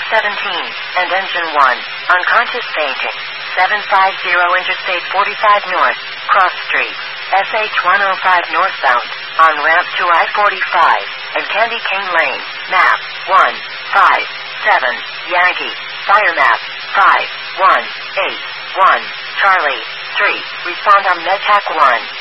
and engine 1. Unconscious fainting. 750 Interstate 45 North, Cross Street. SH 105 northbound, on ramp to I-45, and Candy Cane Lane. Map 157 Yankee. Fire map 5181 Charlie 3. Respond on MedTac 1.